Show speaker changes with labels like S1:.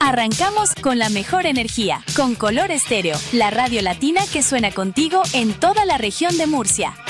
S1: Arrancamos con la mejor energía, con Color Estéreo, la radio latina que suena contigo en toda la región de Murcia.